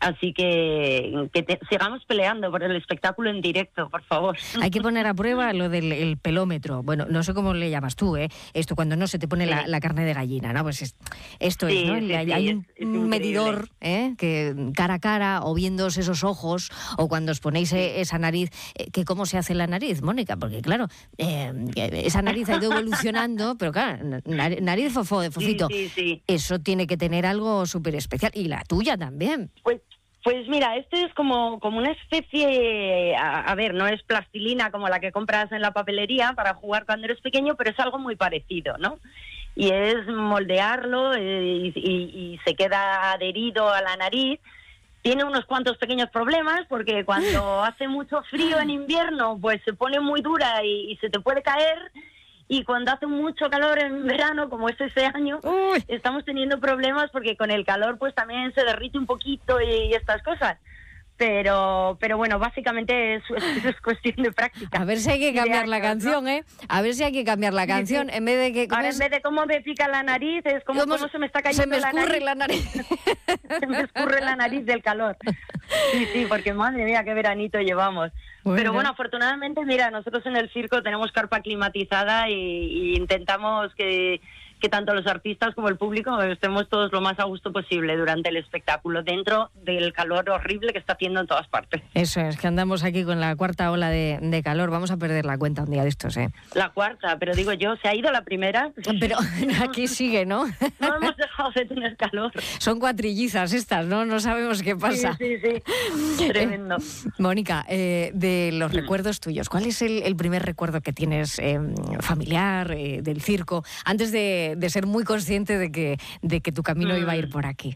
Así que sigamos peleando por el espectáculo en directo, por favor. Hay que poner a prueba lo del el pelómetro. Bueno, no sé cómo le llamas tú, ¿eh? Esto cuando no se te pone la carne de gallina, ¿no? Pues esto es, ¿no? Hay un medidor, que cara a cara, o viéndoos esos ojos, o cuando os ponéis esa nariz, que ¿cómo se hace la nariz, Mónica? Porque claro, esa nariz ha ido evolucionando, pero claro, nariz fofito. Sí. Eso tiene que tener algo súper especial. Y la tuya también. Pues mira, este es como una especie, a ver, no es plastilina como la que compras en la papelería para jugar cuando eres pequeño, pero es algo muy parecido, ¿no? Y es moldearlo y se queda adherido a la nariz. Tiene unos cuantos pequeños problemas porque cuando hace mucho frío en invierno, pues se pone muy dura y se te puede caer. Y cuando hace mucho calor en verano, como es este año, estamos teniendo problemas porque con el calor pues también se derrite un poquito y estas cosas. Pero bueno, básicamente es cuestión de práctica. A ver si hay que cambiar la canción, ¿no? A ver si hay que cambiar la canción. Sí. En vez de que... Ahora, en vez de cómo me pica la nariz, es como se me está cayendo la nariz. Se me escurre la nariz. Se me escurre la nariz del calor. Sí, porque madre mía, qué veranito llevamos. Pero bueno, afortunadamente, mira, nosotros en el circo tenemos carpa climatizada y intentamos que tanto los artistas como el público estemos todos lo más a gusto posible durante el espectáculo, dentro del calor horrible que está haciendo en todas partes. Eso es, que andamos aquí con la cuarta ola de calor. Vamos a perder la cuenta un día de estos, ¿eh? La cuarta, pero digo yo, ¿se ha ido la primera? Pero aquí sigue, ¿no? No hemos dejado de tener calor. Son cuatrillizas estas, ¿no? No sabemos qué pasa. Sí. Tremendo. Mónica, de los recuerdos tuyos, ¿cuál es el primer recuerdo que tienes familiar, del circo, antes de ser muy consciente de que tu camino iba a ir por aquí?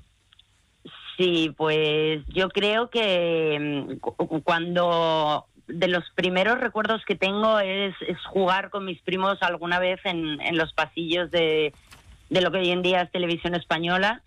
Sí, pues yo creo que cuando de los primeros recuerdos que tengo es jugar con mis primos alguna vez en los pasillos de lo que hoy en día es Televisión Española,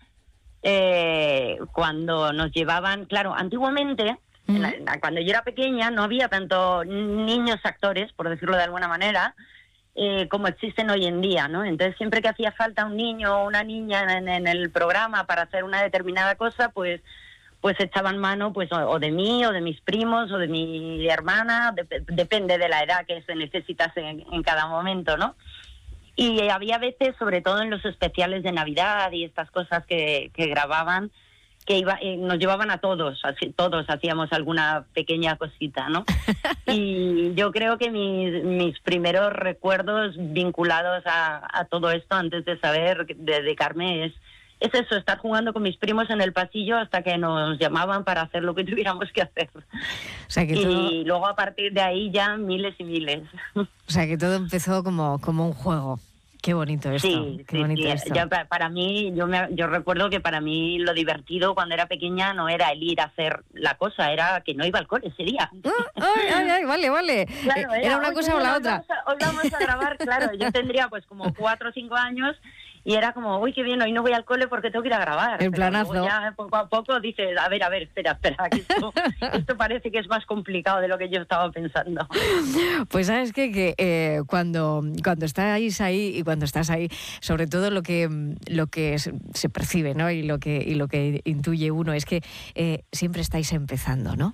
cuando nos llevaban, claro, antiguamente, cuando yo era pequeña no había tanto niños actores, por decirlo de alguna manera, como existen hoy en día, ¿no? Entonces siempre que hacía falta un niño o una niña en el programa para hacer una determinada cosa, pues echaban mano pues o de mí o de mis primos o de mi hermana, depende de la edad que se necesitase en cada momento, ¿no? Y había veces, sobre todo en los especiales de Navidad y estas cosas que grababan, que nos llevaban a todos hacíamos alguna pequeña cosita, ¿no? Y yo creo que mis primeros recuerdos vinculados a todo esto, antes de saber dedicarme, es eso, estar jugando con mis primos en el pasillo hasta que nos llamaban para hacer lo que tuviéramos que hacer. O sea, que y luego a partir de ahí ya miles y miles. O sea, que todo empezó como un juego. Qué bonito esto. Sí, qué bonito esto. Ya para mí, yo recuerdo que para mí lo divertido cuando era pequeña no era el ir a hacer la cosa, era que no iba al cole ese día. Ay, vale. Claro, era una cosa o la otra. Hoy vamos a grabar, claro, yo tendría pues como 4 o 5 años y era como, uy, qué bien, hoy no voy al cole porque tengo que ir a grabar. El planazo. Pero ya poco a poco dices, a ver, espera, que esto parece que es más complicado de lo que yo estaba pensando. Pues sabes que cuando estáis ahí y cuando estás ahí, sobre todo lo que se percibe, ¿no? y lo que intuye uno es que siempre estáis empezando, ¿no?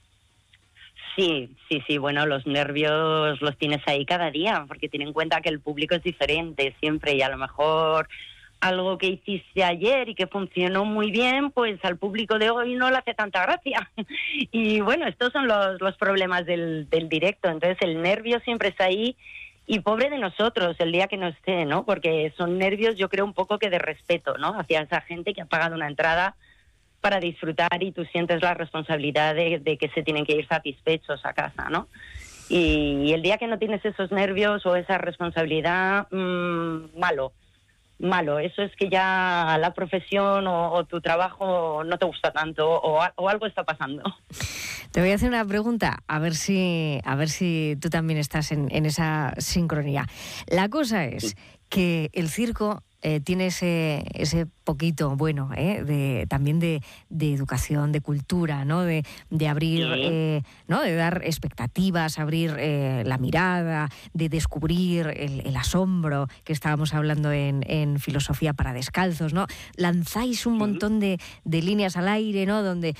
Sí, bueno, los nervios los tienes ahí cada día, porque ten en cuenta que el público es diferente siempre y a lo mejor algo que hiciste ayer y que funcionó muy bien, pues al público de hoy no le hace tanta gracia. Y bueno, estos son los problemas del directo, entonces el nervio siempre está ahí y pobre de nosotros el día que no esté, ¿no? Porque son nervios, yo creo, un poco que de respeto, ¿no? Hacia esa gente que ha pagado una entrada para disfrutar y tú sientes la responsabilidad de que se tienen que ir satisfechos a casa, ¿no? Y el día que no tienes esos nervios o esa responsabilidad, malo. Eso es que ya la profesión o tu trabajo no te gusta tanto o algo está pasando. Te voy a hacer una pregunta, a ver si tú también estás en esa sincronía. La cosa es que el circo tiene ese poquito bueno, también de educación, de cultura, ¿no? De abrir, ¿no? De dar expectativas, abrir la mirada, de descubrir el asombro que estábamos hablando en Filosofía para Descalzos, ¿no? Lanzáis un montón de líneas al aire, ¿no? Donde